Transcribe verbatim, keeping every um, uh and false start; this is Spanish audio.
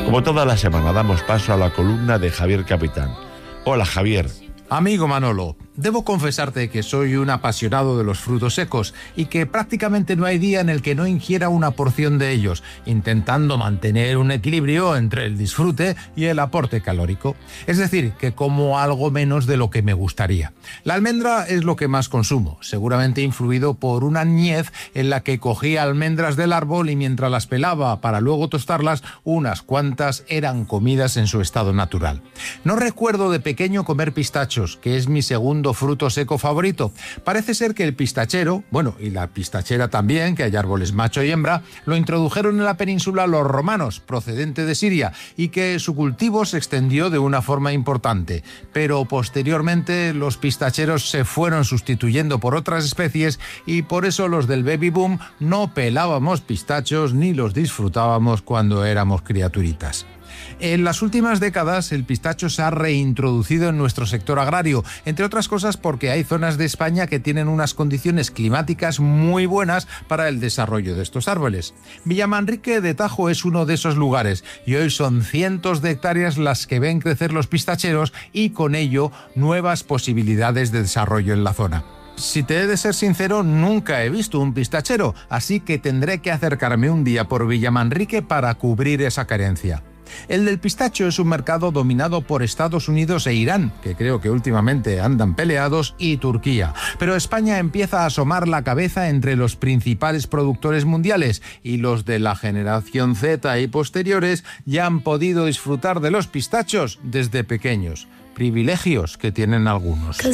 Como toda la semana damos paso a la columna de Javier Capitán. Hola, Javier. Amigo Manolo, debo confesarte que soy un apasionado de los frutos secos y que prácticamente no hay día en el que no ingiera una porción de ellos, intentando mantener un equilibrio entre el disfrute y el aporte calórico. Es decir, que como algo menos de lo que me gustaría. La almendra es lo que más consumo, seguramente influido por una niñez en la que cogía almendras del árbol y mientras las pelaba para luego tostarlas, unas cuantas eran comidas en su estado natural. No recuerdo de pequeño comer pistachos, que es mi segundo fruto seco favorito. Parece ser que el pistachero, bueno, y la pistachera también, que hay árboles macho y hembra, lo introdujeron en la península los romanos, procedente de Siria, y que su cultivo se extendió de una forma importante. Pero posteriormente los pistacheros se fueron sustituyendo por otras especies y por eso los del baby boom no pelábamos pistachos ni los disfrutábamos cuando éramos criaturitas. En las últimas décadas el pistacho se ha reintroducido en nuestro sector agrario, entre otras cosas porque hay zonas de España que tienen unas condiciones climáticas muy buenas para el desarrollo de estos árboles. Villamanrique de Tajo es uno de esos lugares y hoy son cientos de hectáreas las que ven crecer los pistacheros y con ello nuevas posibilidades de desarrollo en la zona. Si te he de ser sincero, nunca he visto un pistachero, así que tendré que acercarme un día por Villamanrique para cubrir esa carencia. El del pistacho es un mercado dominado por Estados Unidos e Irán, que creo que últimamente andan peleados, y Turquía. Pero España empieza a asomar la cabeza entre los principales productores mundiales y los de la generación Z y posteriores ya han podido disfrutar de los pistachos desde pequeños. Privilegios que tienen algunos.